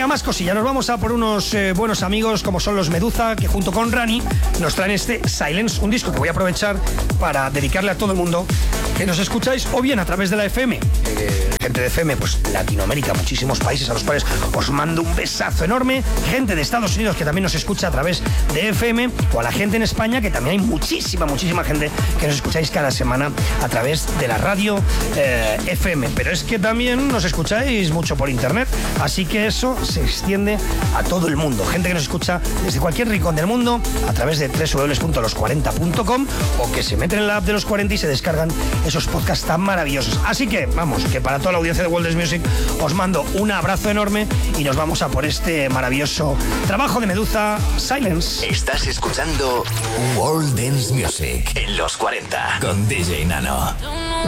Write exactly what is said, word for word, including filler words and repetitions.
Venga, más cosillas. Nos vamos a por unos eh, buenos amigos como son los Meduza, que junto con Rani nos traen este Silence, un disco que voy a aprovechar para dedicarle a todo el mundo que nos escucháis o bien a través de la F M, eh, gente de F M, pues Latinoamérica, muchísimos países a los cuales os mando un besazo enorme, gente de Estados Unidos que también nos escucha a través de F M, o a la gente en España, que también hay muchísima, muchísima gente que nos escucháis cada semana a través de la radio eh, F M, pero es que también nos escucháis mucho por internet, así que eso se extiende a todo el mundo, gente que nos escucha desde cualquier rincón del mundo a través de doble u doble u doble u punto los cuarenta punto com o que se meten en la app de los cuarenta y se descargan esos podcasts tan maravillosos. Así que vamos, que para toda la audiencia de World Dance Music os mando un abrazo enorme y nos vamos a por este maravilloso trabajo de Meduza, Silence. Estás escuchando World Dance Music en los cuarenta con D J Nano.